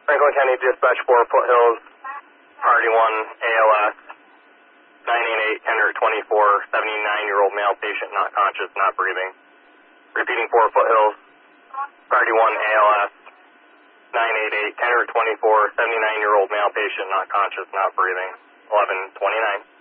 Franklin County Dispatch 4, Foothills, Priority 1, ALS, 988, Kendrick 24, 79-year-old male patient, not conscious, not breathing. Repeating 4, Foothills, Priority 1, ALS, 988, Kendrick 24, 79-year-old male patient, not conscious, not breathing. 1129.